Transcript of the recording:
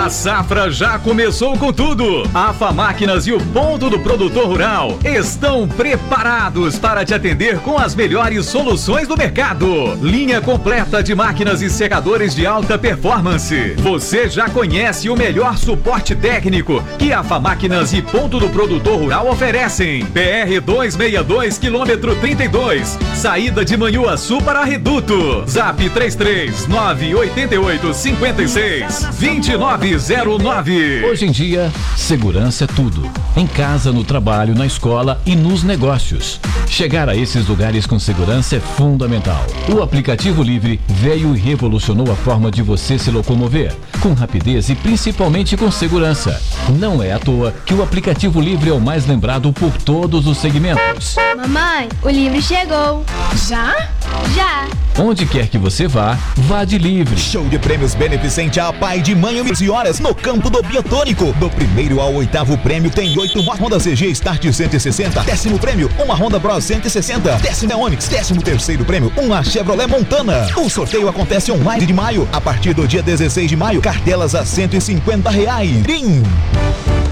A safra já começou com tudo. A FAMáquinas e o Ponto do Produtor Rural estão preparados para te atender com as melhores soluções do mercado. Linha completa de máquinas e secadores de alta performance. Você já conhece o melhor suporte técnico que a FAMáquinas e Ponto do Produtor Rural oferecem. BR 262, quilômetro 32, saída de Manhuaçu para Reduto. Zap 33988562909. Hoje em dia, segurança é tudo. Em casa, no trabalho, na escola e nos negócios. Chegar a esses lugares com segurança é fundamental. O aplicativo Livre veio e revolucionou a forma de você se locomover, com rapidez e principalmente com segurança. Não é à toa que o aplicativo Livre é o mais lembrado por todos os segmentos. Mamãe, o Livre chegou. Já? Já. Onde quer que você vá, vá de Livre. Show de prêmios beneficente a pai de mãe 11 horas no campo do Biotônico. Do primeiro ao oitavo prêmio tem 8 Honda CG Start 160. 10º prêmio, uma Honda Bros 160. 10º Onix. 13º prêmio, uma Chevrolet Montana. O sorteio acontece online de maio. A partir do dia 16 de maio, cartelas a R$150. Bim!